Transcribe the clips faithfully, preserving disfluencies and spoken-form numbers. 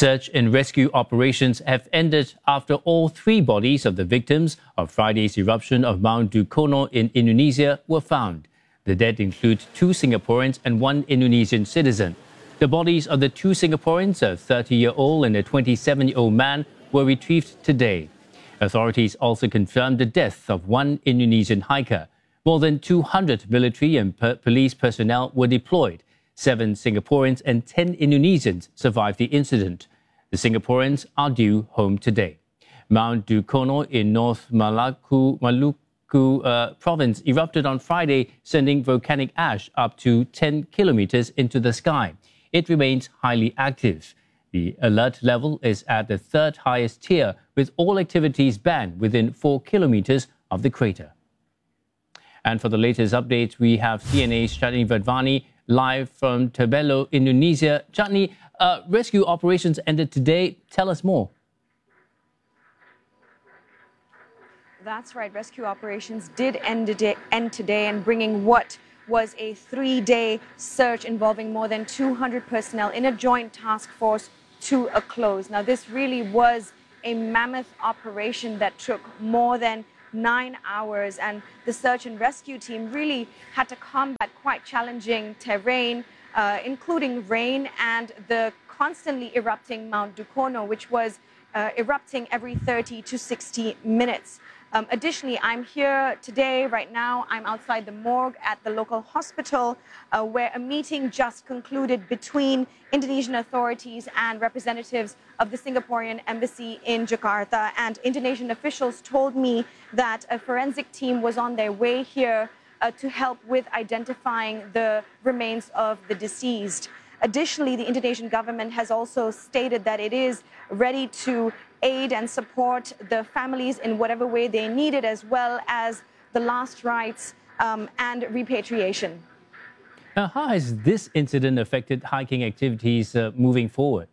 Search and rescue operations have ended after all three bodies of the victims of Friday's eruption of Mount Dukono in Indonesia were found. The dead include two Singaporeans and one Indonesian citizen. The bodies of the two Singaporeans, a thirty-year-old and a twenty-seven-year-old man, were retrieved today. Authorities also confirmed the death of one Indonesian hiker. More than two hundred military and per- police personnel were deployed. Seven Singaporeans and ten Indonesians survived the incident. The Singaporeans are due home today. Mount Dukono in North Maluku, Maluku uh, province erupted on Friday, sending volcanic ash up to ten kilometers into the sky. It remains highly active. The alert level is at the third highest tier, with all activities banned within four kilometers of the crater. And for the latest updates, we have C N A's Chatni Vadvani live from Tebelo, Indonesia. Chatni, uh, rescue operations ended today. Tell us more. That's right. Rescue operations did end today, end today and bringing what was a three-day search involving more than two hundred personnel in a joint task force to a close. Now, this really was a mammoth operation that took more than nine hours, and the search and rescue team really had to combat quite challenging terrain, uh, including rain and the constantly erupting Mount Dukono, which was uh, erupting every thirty to sixty minutes. Um, additionally, I'm here today, right now, I'm outside the morgue at the local hospital uh, where a meeting just concluded between Indonesian authorities and representatives of the Singaporean embassy in Jakarta. And Indonesian officials told me that a forensic team was on their way here uh, to help with identifying the remains of the deceased. Additionally, the Indonesian government has also stated that it is ready to aid and support the families in whatever way they need it, as well as the last rites um, and repatriation. Now, how has this incident affected hiking activities uh, moving forward?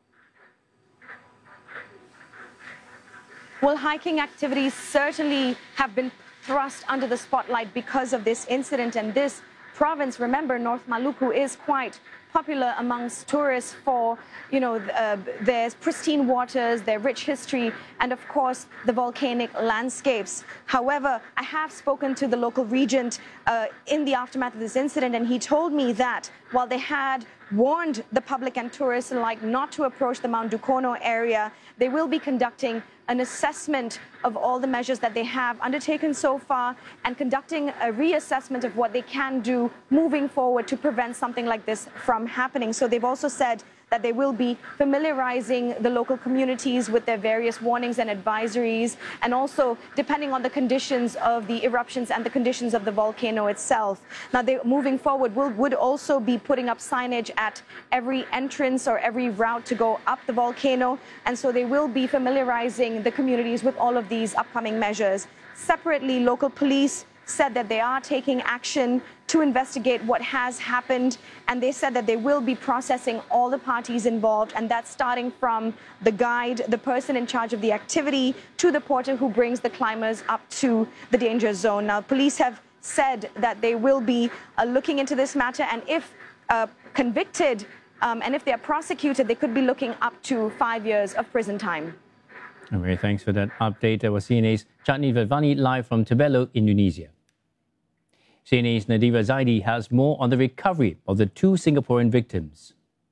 Well, hiking activities certainly have been thrust under the spotlight because of this incident, and this province, remember, North Maluku, is quite popular amongst tourists for, you know, uh, their pristine waters, their rich history, and of course, the volcanic landscapes. However, I have spoken to the local regent uh, in the aftermath of this incident, and he told me that while they had warned the public and tourists alike not to approach the Mount Dukono area, they will be conducting an assessment of all the measures that they have undertaken so far and conducting a reassessment of what they can do moving forward to prevent something like this from happening. So they've also said that they will be familiarizing the local communities with their various warnings and advisories, and also depending on the conditions of the eruptions and the conditions of the volcano itself. Now, they, moving forward, will, would also be putting up signage at every entrance or every route to go up the volcano, and so they will be familiarizing the communities with all of these upcoming measures. Separately, local police said that they are taking action to investigate what has happened, and they said that they will be processing all the parties involved, and that's starting from the guide, the person in charge of the activity, to the porter who brings the climbers up to the danger zone. Now, police have said that they will be uh, looking into this matter, and if uh, convicted um, and if they are prosecuted, they could be looking up to five years of prison time. Okay, thanks for that update. That was C N A's Chatni Vadvani live from Tebelo, Indonesia. C N A's Nadira Zaidi has more on the recovery of the two Singaporean victims.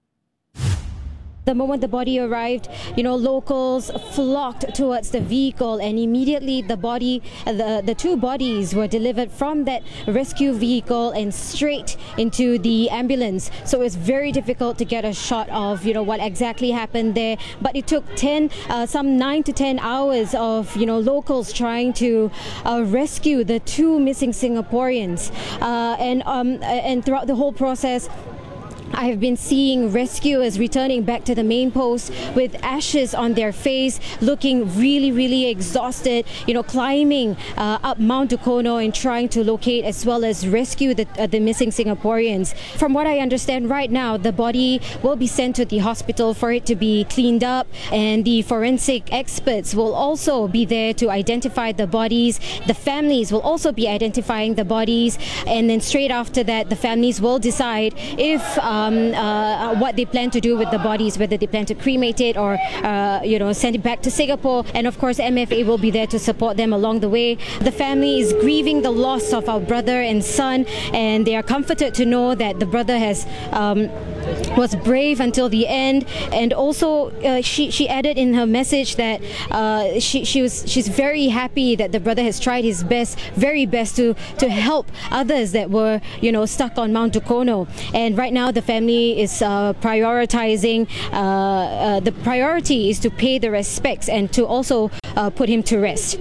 The moment the body arrived, you know, locals flocked towards the vehicle, and immediately the body, the, the two bodies were delivered from that rescue vehicle and straight into the ambulance. So it's very difficult to get a shot of, you know, what exactly happened there. But it took ten, uh, some nine to ten hours of, you know, locals trying to uh, rescue the two missing Singaporeans. Uh, and um, and throughout the whole process, I have been seeing rescuers returning back to the main post with ashes on their face, looking really, really exhausted, you know, climbing uh, up Mount Dukono and trying to locate as well as rescue the, uh, the missing Singaporeans. From what I understand right now, the body will be sent to the hospital for it to be cleaned up, and the forensic experts will also be there to identify the bodies. The families will also be identifying the bodies, and then straight after that, the families will decide if uh, um, uh, what they plan to do with the bodies, whether they plan to cremate it or uh, you know, send it back to Singapore. And of course, M F A will be there to support them along the way. The family is grieving the loss of our brother and son, and they are comforted to know that the brother has um, was brave until the end. And also, uh, she she added in her message that uh, she she was she's very happy that the brother has tried his best, very best to to help others that were, you know, stuck on Mount Dukono. And right now, the family is uh, prioritizing. Uh, uh, the priority is to pay the respects and to also uh, put him to rest.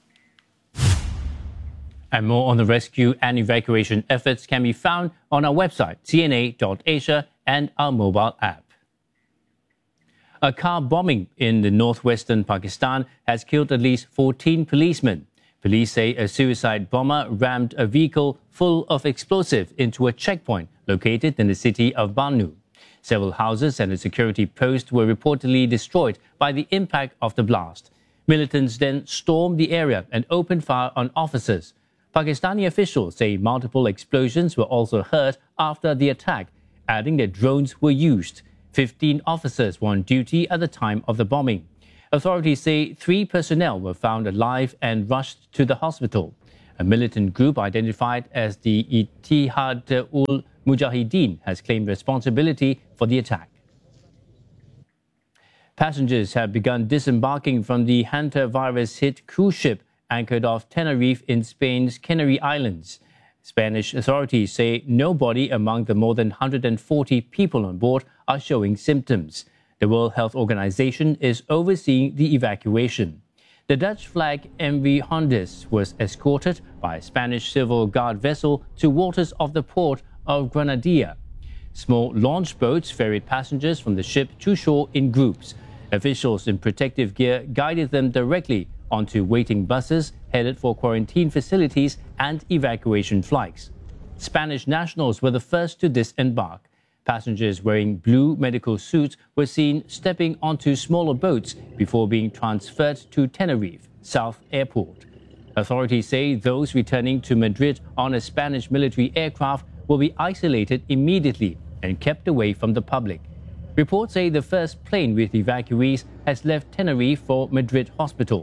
And more on the rescue and evacuation efforts can be found on our website, c n a dot asia, and our mobile app. A car bombing in the northwestern Pakistan has killed at least fourteen policemen. Police say a suicide bomber rammed a vehicle full of explosive into a checkpoint located in the city of Bannu. Several houses and a security post were reportedly destroyed by the impact of the blast. Militants then stormed the area and opened fire on officers. Pakistani officials say multiple explosions were also heard after the attack, adding that drones were used. Fifteen officers were on duty at the time of the bombing. Authorities say three personnel were found alive and rushed to the hospital. A militant group identified as the Ittihad-ul-Mujahideen has claimed responsibility for the attack. Passengers have begun disembarking from the hantavirus-hit cruise ship anchored off Tenerife in Spain's Canary Islands. Spanish authorities say nobody among the more than one hundred forty people on board are showing symptoms. The World Health Organization is overseeing the evacuation. The Dutch flag M V Hondes was escorted by a Spanish Civil Guard vessel to waters off the port of Granadilla. Small launch boats ferried passengers from the ship to shore in groups. Officials in protective gear guided them directly onto waiting buses headed for quarantine facilities and evacuation flights. Spanish nationals were the first to disembark. Passengers wearing blue medical suits were seen stepping onto smaller boats before being transferred to Tenerife South Airport. Authorities say those returning to Madrid on a Spanish military aircraft will be isolated immediately and kept away from the public. Reports say the first plane with evacuees has left Tenerife for Madrid Hospital.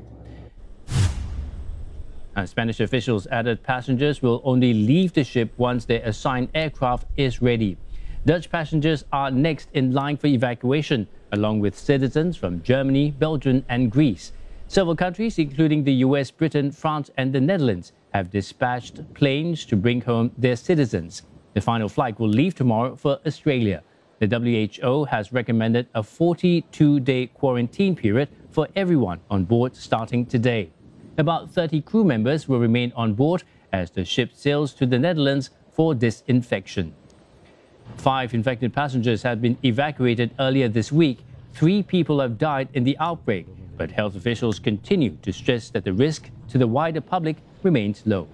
And Spanish officials added passengers will only leave the ship once their assigned aircraft is ready. Dutch passengers are next in line for evacuation, along with citizens from Germany, Belgium, and Greece. Several countries, including the U S, Britain, France, and the Netherlands, have dispatched planes to bring home their citizens. The final flight will leave tomorrow for Australia. The W H O has recommended a forty-two day quarantine period for everyone on board starting today. About thirty crew members will remain on board as the ship sails to the Netherlands for disinfection. Five infected passengers had been evacuated earlier this week. Three people have died in the outbreak, but health officials continue to stress that the risk to the wider public remains low.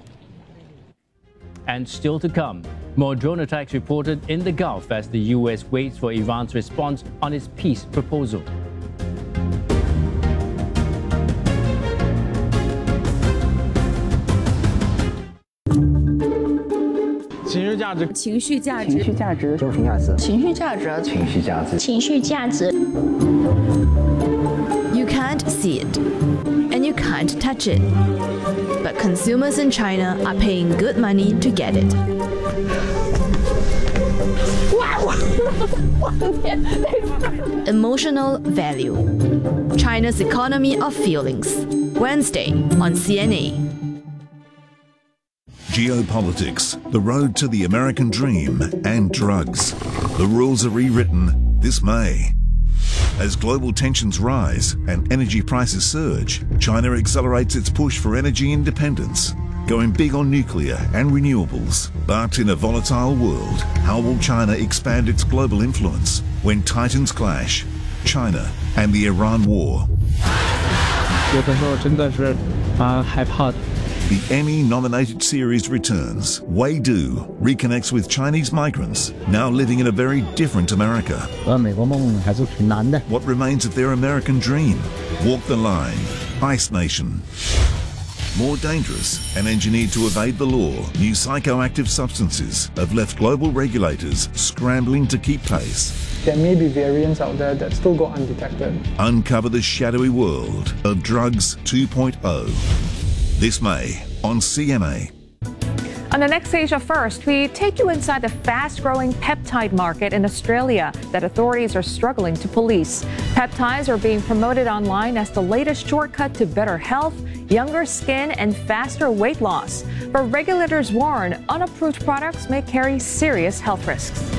And still to come, more drone attacks reported in the Gulf as the U S waits for Iran's response on its peace proposal. 情绪价值，情绪价值， 情绪价值， 情绪价值， 情绪价值， 情绪价值。You can't see it, and you can't touch it, but consumers in China are paying good money to get it. Emotional value. China's economy of feelings. Wednesday on C N A. Geopolitics, the road to the American dream, and drugs. The rules are rewritten this May. As global tensions rise and energy prices surge, China accelerates its push for energy independence, going big on nuclear and renewables. But in a volatile world, how will China expand its global influence when titans clash? China and the Iran war. 有的时候真的是蛮害怕的。 The Emmy-nominated series returns. Wei Du reconnects with Chinese migrants now living in a very different America. 而美国梦还是挺难的。 What remains of their American dream? Walk the Line. Ice Nation. more dangerous and engineered to evade the law, new psychoactive substances have left global regulators scrambling to keep pace. There may be variants out there that still go undetected. Uncover the shadowy world of Drugs two point oh. This May on C M A. On the next Asia First, we take you inside the fast-growing peptide market in Australia that authorities are struggling to police. Peptides are being promoted online as the latest shortcut to better health, younger skin, and faster weight loss. But regulators warn unapproved products may carry serious health risks.